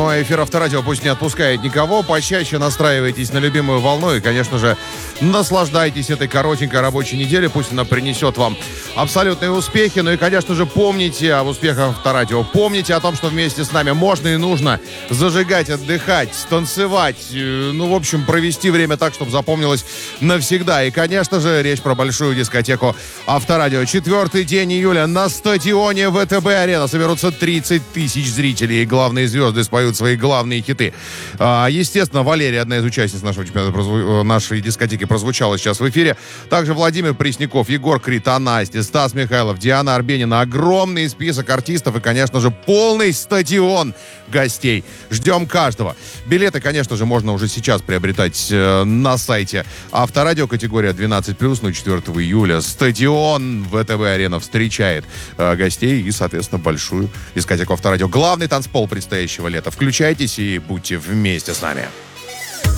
но эфир Авторадио пусть не отпускает никого. Почаще настраивайтесь на любимую волну и, конечно же, наслаждайтесь этой коротенькой рабочей неделей. Пусть она принесет вам абсолютные успехи. Ну и, конечно же, помните об успехах Авторадио. Помните о том, что вместе с нами можно и нужно зажигать, отдыхать, танцевать. Ну, в общем, провести время так, чтобы запомнилось навсегда. И, конечно же, речь про большую дискотеку Авторадио. 4-й день июля на стадионе ВТБ-арена соберутся 30 тысяч зрителей. И главные звезды споют свои главные хиты. Естественно, Валерия, одна из участниц нашего чемпионата, нашей дискотеки, прозвучала сейчас в эфире. Также Владимир Пресняков, Егор Крид, Настя, Стас Михайлов, Диана Арбенина. Огромный список артистов и, конечно же, полный стадион гостей. Ждем каждого. Билеты, конечно же, можно уже сейчас приобретать на сайте Авторадио, категория 12+, ну 4 июля. Стадион ВТБ-арена встречает гостей и, соответственно, большую дискотеку Авторадио. Главный танцпол предстоящего лета. Включайтесь и будьте вместе с нами.